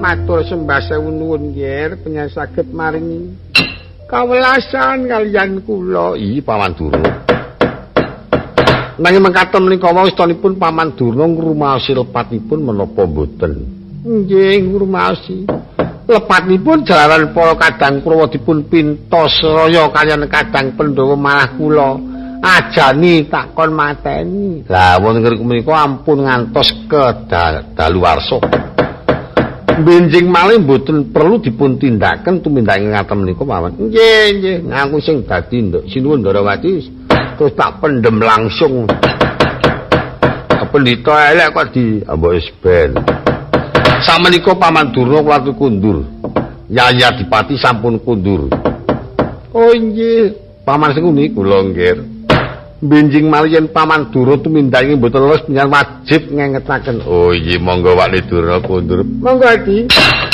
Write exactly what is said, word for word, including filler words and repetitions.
matur sembah sewu nuwun nggih penyen saged maringi kawelasan kaliyan kula. Iya Paman Durna. Nanging mengkaten menika wau istanipun Paman Durna ngrumaosi lepatipun menapa mboten? Nggih ngrumaosi. Lepatipun jalaran para kadang Kurawa dipun pintos raya kaliyan kadang Pandhawa malah kula ajani takon mateni. Lah wonten ngriku menika ampun ngantos ke daluwarsa. Benjing malih mboten perlu dipun tindaken tumindake ngaten menika mawon. Nggih, nggih. Ngaku sing dadi nduk sinuwun Ndarawati terus tak pendem langsung. Pendhita elek kok di mbok wis ben. Samenika Paman Durna kula kundur. Yaya Dipati sampun kundur. Oh nggih, Paman Senguni kula nggih. Benjing malih yen Paman Durna tumindake mboten leres menyang wajib ngengetaken. Oh iya monggo Wali Durna kundur. Monggo Adi.